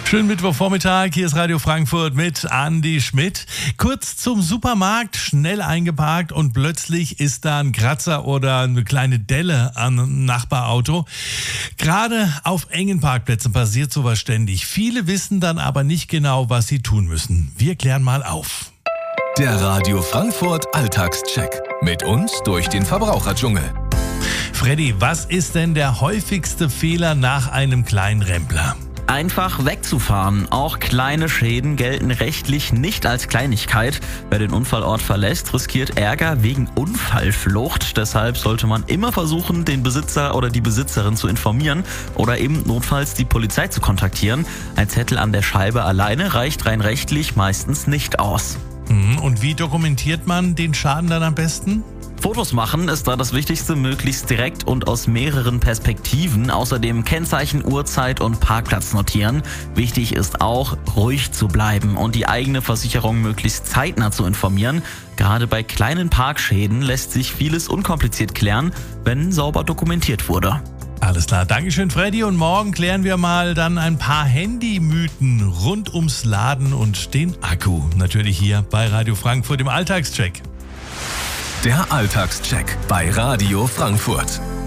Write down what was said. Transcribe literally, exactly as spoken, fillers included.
Schönen Mittwochvormittag, hier ist Radio Frankfurt mit Andi Schmidt. Kurz zum Supermarkt, schnell eingeparkt und plötzlich ist da ein Kratzer oder eine kleine Delle am Nachbarauto. Gerade auf engen Parkplätzen passiert sowas ständig. Viele wissen dann aber nicht genau, was sie tun müssen. Wir klären mal auf. Der Radio Frankfurt Alltagscheck. Mit uns durch den Verbraucherdschungel. Freddy, was ist denn der häufigste Fehler nach einem kleinen Rempler? Einfach wegzufahren. Auch kleine Schäden gelten rechtlich nicht als Kleinigkeit. Wer den Unfallort verlässt, riskiert Ärger wegen Unfallflucht. Deshalb sollte man immer versuchen, den Besitzer oder die Besitzerin zu informieren oder eben notfalls die Polizei zu kontaktieren. Ein Zettel an der Scheibe alleine reicht rein rechtlich meistens nicht aus. Und wie dokumentiert man den Schaden dann am besten? Fotos machen ist da das Wichtigste, möglichst direkt und aus mehreren Perspektiven. Außerdem Kennzeichen, Uhrzeit und Parkplatz notieren. Wichtig ist auch, ruhig zu bleiben und die eigene Versicherung möglichst zeitnah zu informieren. Gerade bei kleinen Parkschäden lässt sich vieles unkompliziert klären, wenn sauber dokumentiert wurde. Alles klar, Dankeschön Freddy, und morgen klären wir mal dann ein paar Handymythen rund ums Laden und den Akku. Natürlich hier bei Radio Frankfurt im Alltagscheck. Der Alltagscheck bei Radio Frankfurt.